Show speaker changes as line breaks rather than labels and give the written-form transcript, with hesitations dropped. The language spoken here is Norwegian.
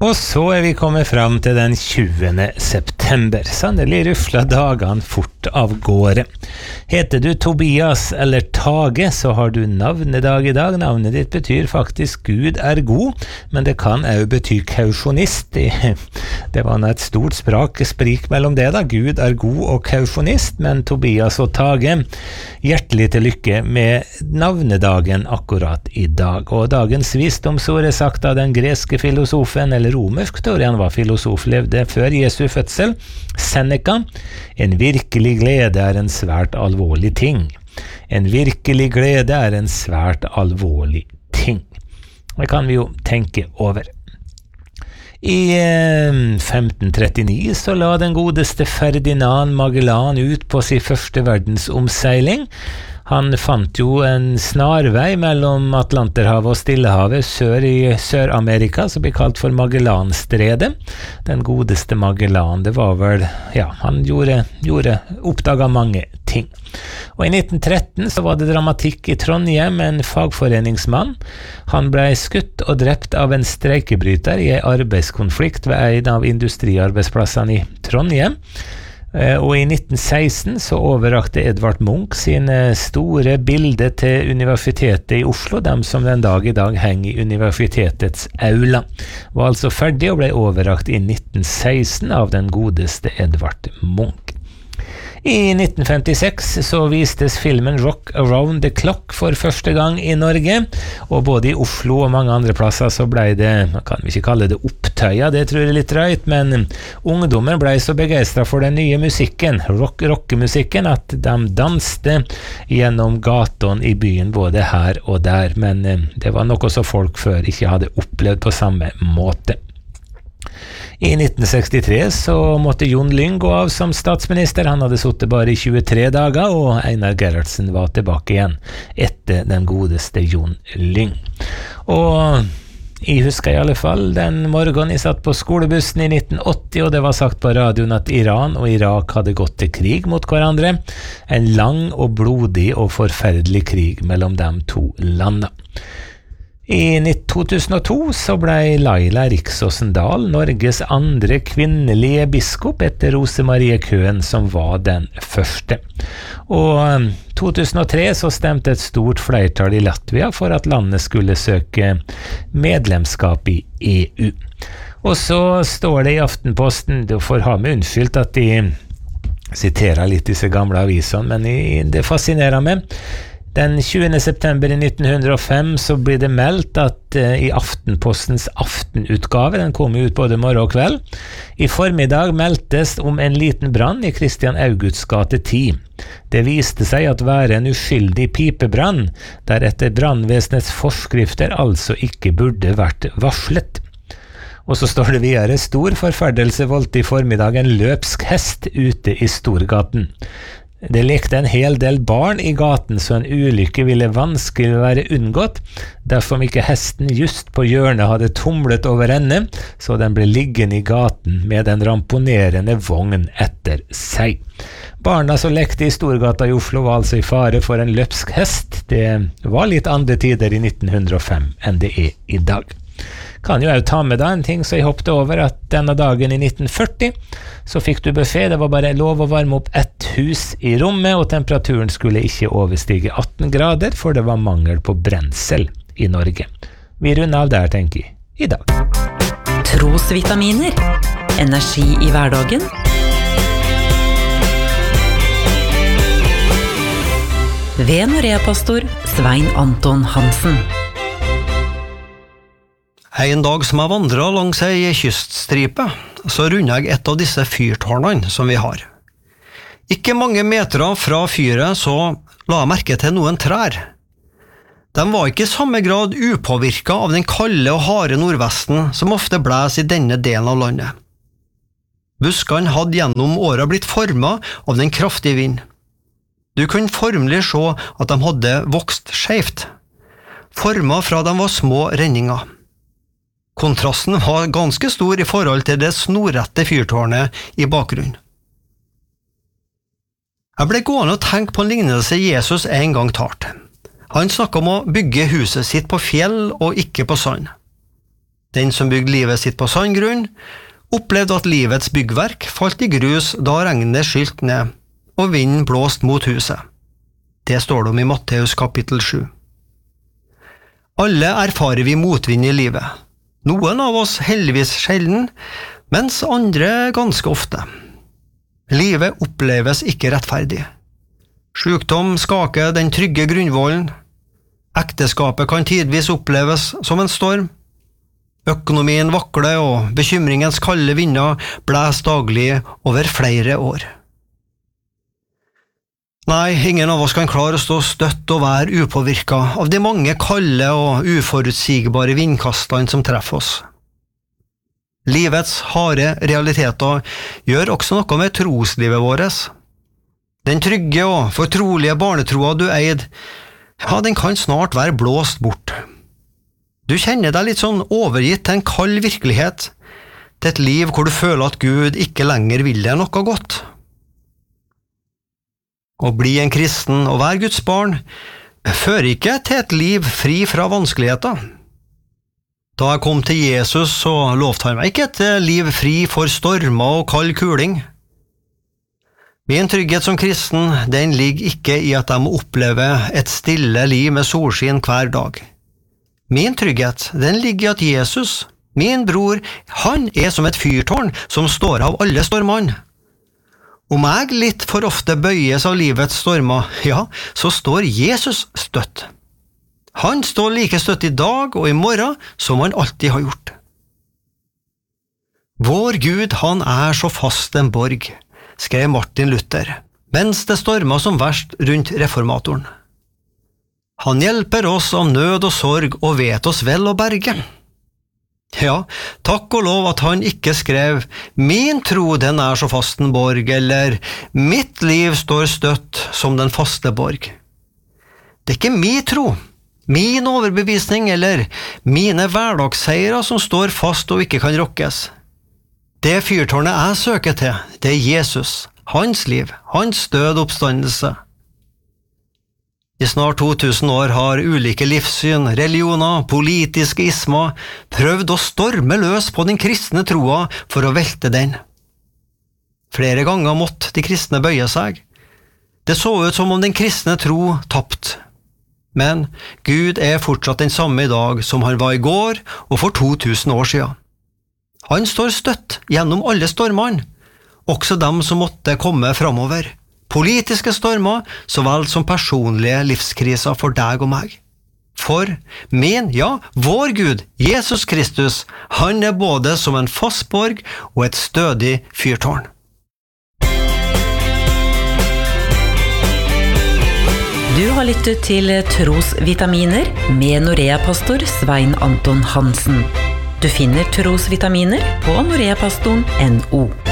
Og så vi kommet fram til den 20. september. Sannelig rufla dagene fort av gårde. Heter du Tobias eller Tage, så har du navnedag i dag. Navnet ditt betyr faktisk Gud er god, men det kan også bety kausjonist. Det var et stort sprik mellom det da. Gud er god og kausjonist, men Tobias og Tage, hjertelig til lykke med navnedagen akkurat i dag. Og dagens visdomsord sagt av den greske filosofen, eller romersk, tror jeg han var filosof, levde før Jesu fødsel, Seneca. En virkelig glede er en svært alvorlig ting. En virkelig glede er en svært alvorlig ting. Det kan vi jo tenke over. I 1539 så la den godeste Ferdinand Magellan ut på sin første verdensomseiling. Han fant jo en snarvei mellom Atlanterhavet og Stillehavet sør i Sør-Amerika, som blir kalt for Magellanstredet. Den godeste Magellan, det var vel, ja, han oppdaget mange ting. Og i 1913 så var det dramatikk i Trondheim, en fagforeningsmann. Han ble skutt og drept av en streikebryter i en arbeidskonflikt ved en av industriarbeidsplassene i Trondheim. Og i 1916 så overrakte Edvard Munch sine store bilder til Universitetet i Oslo, dem som den dag i dag henger i universitetets aula. Var altså ferdig og ble overrakt i 1916 av den godeste Edvard Munch. I 1956 så vistes filmen Rock Around the Clock for første gang i Norge, og både i Oslo og mange andre plasser så ble det, man kan ikke kalle det opptøya, det tror jeg er litt røyt, men ungdommen ble så begeistret for den nye musikken, rockemusikken, at de danste gjennom gatene i byen både her og der, men det var noe som folk før ikke hadde opplevd på samme måte. I 1963 så måtte Jon Lyng gå av som statsminister. Han hadde suttet bare i 23 dager, og Einar Gerhardsen var tilbake igjen etter den godeste Jon Lyng. Og jeg husker i alle fall den morgenen jeg satt på skolebussen i 1980, og det var sagt på radioen at Iran og Irak hadde gått til krig mot hverandre. En lang og blodig og forferdelig krig mellom de to landene. I 2002 så ble Laila Riksåsen Dahl Norges andre kvinnelige biskop etter Rose Marie Køen, som var den første. Og 2003 så stemte et stort flertall i Latvia for at landet skulle søke medlemskap i EU. Og så står det i Aftenposten, du får ha med unnskyldt at de siterer litt disse gamle avisene, men det fascinerer meg. Den 20. september i 1905 så blir det meldt at i Aftenpostens aftenutgave, den kom ut både morgen og kveld, i formiddag meldtes om en liten brann i Christian Augusts gate 10. Det viste seg at være en uskyldig pipebrann, der etter brannvesenets forskrifter altså ikke burde vært varslet. Og så står det videre, stor forferdelse voldte i formiddag en løpsk hest ute i Storgaten. Det lekte en hel del barn i gaten, så en ulykke ville vanskelig være unngått, dersom ikke hesten just på hjørnet hadde tumlet over ende, så den ble liggende i gaten med den ramponerende vogn etter seg. Barna som lekte i Storgata i Oslo var altså i fare for en løpsk hest. Det var litt andre tider i 1905 enn det er i dag. Kan jo også ta med deg en ting, så jeg hoppte over at denne dagen i 1940 så fikk du beskjed, det var bare lov å varme opp ett hus i rommet, og temperaturen skulle ikke overstige 18 grader, for det var mangel på brensel i Norge. Vi runder av der, tenker jeg, i dag.
Trosvitaminer. Energi i hverdagen. Ved Norea-pastor Svein Anton Hansen.
En dag som jeg vandret langs ei kyststripe, så rundet jeg et av disse fyrtårnene som vi har. Ikke mange meter fra fyret så la jeg merke til noen trær. De var ikke i samme grad upåvirket av den kalde og harde nordvesten som ofte blæs i denne delen av landet. Buskene hadde gjennom året blitt formet av den kraftige vind. Du kunne formelig se at de hadde vokst skjevt, formet fra de var små renninger. Kontrasten var ganske stor i forhold til det snorrette fyrtårnet i bakgrunnen. Jeg ble gående og tenke på en lignelse Jesus en gang talte. Han snakket om å bygge huset sitt på fjell og ikke på sand. Den som bygde livet sitt på sandgrunn, opplevde at livets byggverk falt i grus da regnet skylte ned, og vinden blåste mot huset. Det står det om i Matteus kapittel 7. Alle erfarer vi motvind i livet. Noen av oss heldigvis sjelden, mens andre ganske ofte. Livet oppleves ikke rettferdig. Sykdom skaker den trygge grunnvollen. Ekteskapet kan tidvis oppleves som en storm. Økonomien vakler, og bekymringens kalde vinder blæser daglig over flere år. Nei, ingen av oss kan klare å stå støtt og være upåvirket av de mange kalde og uforutsigbare vindkastene som treffer oss. Livets harde realiteter gjør også noe med troslivet vårt. Den trygge og fortrolige barnetroa du eide, den kan snart være blåst bort. Du kjenner deg litt sånn overgitt til en kald virkelighet, til et liv hvor du føler at Gud ikke lenger vil deg noe godt. Å bli en kristen og være Guds barn fører ikke til et liv fri fra vanskeligheter. Da jeg kom til Jesus, så lovte han meg ikke et liv fri for stormer og kald kuling. Min trygghet som kristen, den ligger ikke i at jeg må oppleve et stille liv med solskinn hver dag. Min trygghet, den ligger i at Jesus, min bror, han er som et fyrtårn som står av alle stormene. Om jeg litt for ofte bøyes av livets stormer, så står Jesus støtt. Han står like støtt i dag og i morgen som han alltid har gjort. Vår Gud, han er så fast en borg, skrev Martin Luther, mens det stormet som verst rundt reformatoren. Han hjelper oss av nød og sorg og vet oss vel å berge. Ja, takk og lov at han ikke skrev «Min tro den er så fast en borg» eller «Mitt liv står støtt som den faste borg». Det er ikke min tro, min overbevisning eller mine hverdagsseiere som står fast og ikke kan rokkes. Det fyrtårnet jeg søker til, det er Jesus, hans liv, hans død oppstandelse. I snart 2000 år har ulike livssyn, religioner, politiske ismer prøvd å storme løs på den kristne troa for å velte den. Flere ganger måtte de kristne bøye seg. Det så ut som om den kristne tro tapt. Men Gud er fortsatt den samme i dag som han var i går og for 2000 år siden. Han står støtt gjennom alle stormene, også dem som måtte komme framover. Politiske stormer, så vel som personlige livskriser for deg og meg. For vår Gud, Jesus Kristus, han er både som en fast borg og et stødig fyrtårn.
Du har lyttet til Trosvitaminer med Norea-pastor Svein Anton Hansen. Du finner Trosvitaminer på noreapastoren.no.